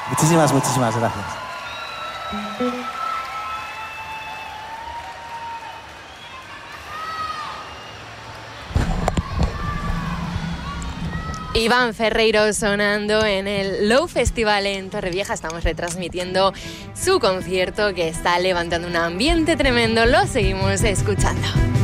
Muchísimas gracias. Iván Ferreiro sonando en el Low Festival en Torrevieja. Estamos retransmitiendo su concierto que está levantando un ambiente tremendo. Lo seguimos escuchando.